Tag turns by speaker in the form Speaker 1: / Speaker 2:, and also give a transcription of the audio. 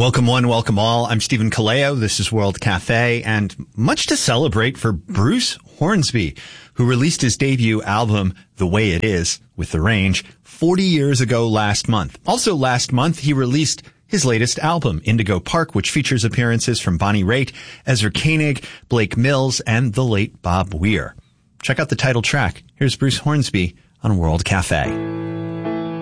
Speaker 1: Welcome one, welcome all. I'm Stephen Kaleo. This is World Cafe, and much to celebrate for Bruce Hornsby, who released his debut album, The Way It Is, with The Range, 40 years ago last month. Also last month, he released his latest album, Indigo Park, which features appearances from Bonnie Raitt, Ezra Koenig, Blake Mills, and the late Bob Weir. Check out the title track. Here's Bruce Hornsby on World Cafe.